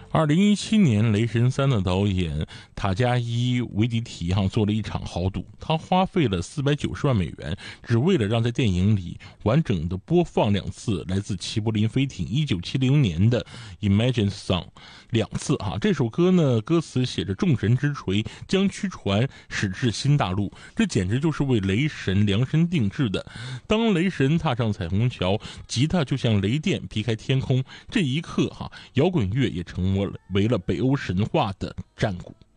2017年，雷神3的导演塔加伊·维迪提做了一场豪赌，他花费了490万美元，只为了让在电影里完整的播放2次来自齐柏林飞艇1970年的 Imagine Song， 2次这首歌呢，歌词写着众神之锤将驱船驶至新大陆，这简直就是为雷神量身定制的。当雷神踏上彩虹桥，吉他就像雷电劈开天空，这一刻摇滚乐也成为了北欧神话的战鼓。